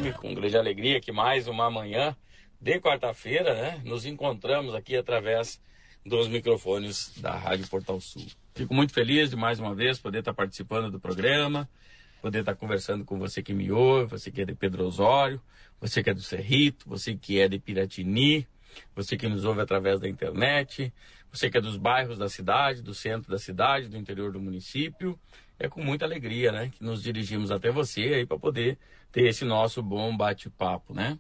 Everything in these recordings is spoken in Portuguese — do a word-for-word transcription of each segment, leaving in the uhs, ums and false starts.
aqui com grande alegria que mais uma manhã de quarta-feira, né, nos encontramos aqui através dos microfones da Rádio Portal Sul. Fico muito feliz de mais uma vez poder estar participando do programa, poder estar conversando com você que me ouve, você que é de Pedro Osório, você que é do Cerrito, você que é de Piratini, você que nos ouve através da internet, você que é dos bairros da cidade, do centro da cidade, do interior do município. É com muita alegria, né, que nos dirigimos até você aí para poder ter esse nosso bom bate-papo, né?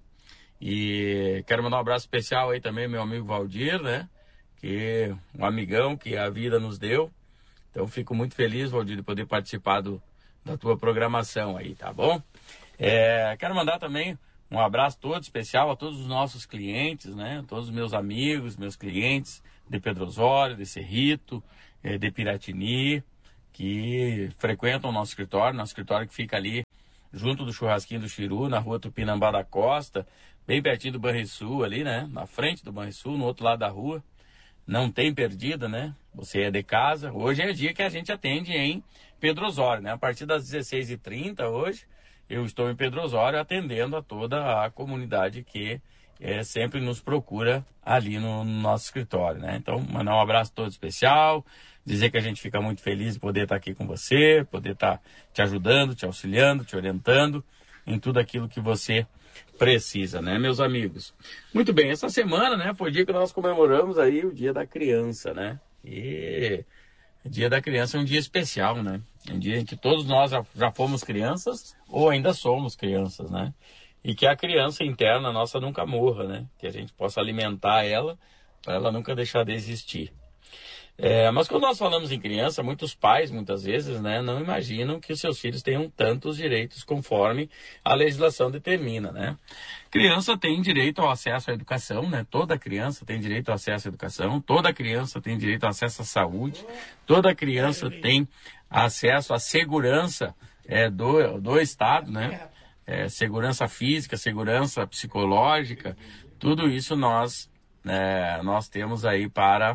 E quero mandar um abraço especial aí também ao meu amigo Valdir, né? Que um amigão que a vida nos deu. Então fico muito feliz, Valdir, de poder participar do, da tua programação aí, tá bom? É, quero mandar também um abraço todo especial a todos os nossos clientes, né? Todos os meus amigos, meus clientes de Pedro Osório, de Cerrito, de Piratini, que frequentam o nosso escritório, nosso escritório que fica ali junto do Churrasquinho do Chiru, na rua Tupinambá da Costa, bem pertinho do Banrisul ali, né? Na frente do Banrisul, no outro lado da rua. Não tem perdido, né? Você é de casa. Hoje é dia que a gente atende em Pedro Osório, né? A partir das dezesseis e trinta hoje, eu estou em Pedro Osório atendendo a toda a comunidade que é, sempre nos procura ali no, no nosso escritório, né? Então, mandar um abraço todo especial, dizer que a gente fica muito feliz de poder estar aqui com você, poder estar te ajudando, te auxiliando, te orientando em tudo aquilo que você precisa, né, meus amigos? Muito bem, essa semana, né, foi o dia que nós comemoramos aí o Dia da Criança, né? E o Dia da Criança é um dia especial, né? É um dia em que todos nós já, já fomos crianças ou ainda somos crianças, né? E que a criança interna nossa nunca morra, né? Que a gente possa alimentar ela para ela nunca deixar de existir. É, mas quando nós falamos em criança, muitos pais, muitas vezes, né, não imaginam que os seus filhos tenham tantos direitos conforme a legislação determina, né? Criança tem direito ao acesso à educação, né? Toda criança tem direito ao acesso à educação, toda criança tem direito ao acesso à saúde, toda criança tem acesso à segurança é, do, do Estado, né? É, segurança física, segurança psicológica, tudo isso nós, é, nós temos aí para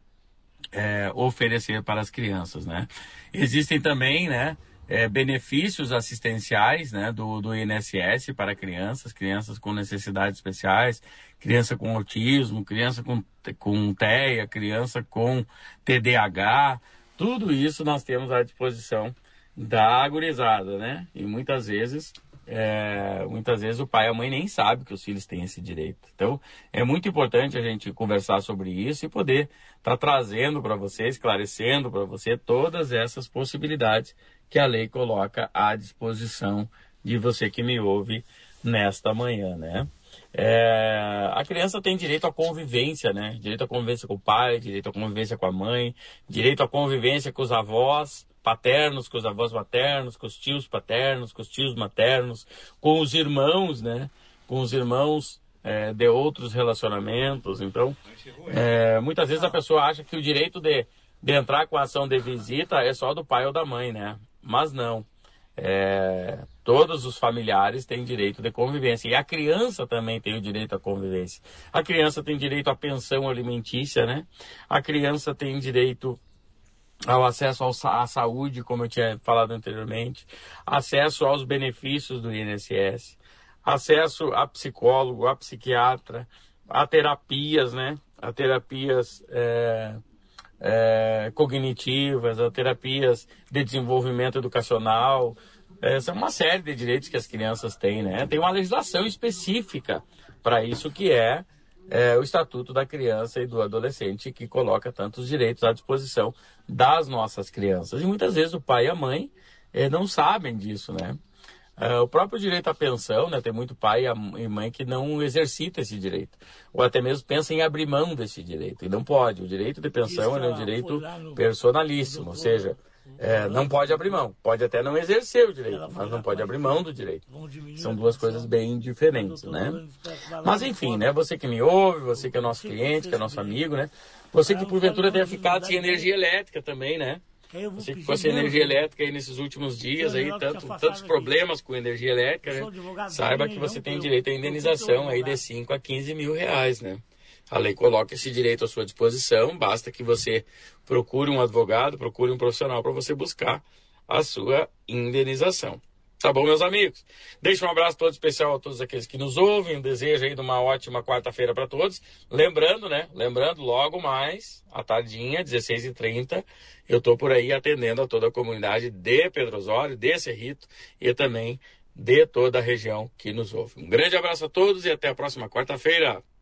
É, oferecer para as crianças, né? Existem também, né, é, benefícios assistenciais, né, do, do I N S S para crianças, crianças com necessidades especiais, criança com autismo, criança com, com T E A, criança com T D A H, tudo isso nós temos à disposição da gurizada, né? E muitas vezes É, muitas vezes o pai e a mãe nem sabem que os filhos têm esse direito. Então, é muito importante a gente conversar sobre isso e poder estar tá trazendo para você, esclarecendo para você todas essas possibilidades que a lei coloca à disposição de você que me ouve nesta manhã, né? É, a criança tem direito à convivência, né? Direito à convivência com o pai, direito à convivência com a mãe, direito à convivência com os avós paternos, com os avós maternos, com os tios paternos, com os tios maternos, com os irmãos, né? Com os irmãos é, de outros relacionamentos. Então, é, muitas vezes a pessoa acha que o direito de, de entrar com a ação de visita é só do pai ou da mãe, né? Mas não. É, todos os familiares têm direito de convivência e a criança também tem o direito à convivência. A criança tem direito à pensão alimentícia, né? A criança tem direito ao acesso ao, à saúde, como eu tinha falado anteriormente, acesso aos benefícios do I N S S, acesso a psicólogo, a psiquiatra, a terapias, né? A terapias é, é, cognitivas, a terapias de desenvolvimento educacional. Essa é uma série de direitos que as crianças têm, né? Tem uma legislação específica para isso que é É, o Estatuto da Criança e do Adolescente, que coloca tantos direitos à disposição das nossas crianças. E muitas vezes o pai e a mãe é, não sabem disso, né? É, o próprio direito à pensão, né? Tem muito pai e mãe que não exercita esse direito. Ou até mesmo pensa em abrir mão desse direito. E não pode. O direito de pensão é um direito personalíssimo, ou seja, é, não pode abrir mão. Pode até não exercer o direito, mas não pode abrir mão do direito. São duas coisas bem diferentes, né? Mas enfim, né? Você que me ouve, você que é nosso cliente, que é nosso amigo, né? Você que porventura tenha ficado sem energia elétrica também, né? Você que ficou sem energia elétrica aí nesses últimos dias, aí, tanto, tantos problemas com energia elétrica, né? Saiba que você tem direito à indenização aí de cinco a quinze mil reais, né? A lei coloca esse direito à sua disposição, basta que você procure um advogado, procure um profissional para você buscar a sua indenização. Tá bom, meus amigos? Deixo um abraço todo especial a todos aqueles que nos ouvem. Um desejo aí de uma ótima quarta-feira para todos. Lembrando, né? Lembrando, logo mais, à tardinha, dezesseis e trinta, eu tô por aí atendendo a toda a comunidade de Pedro Osório, de Cerrito e também de toda a região que nos ouve. Um grande abraço a todos e até a próxima quarta-feira.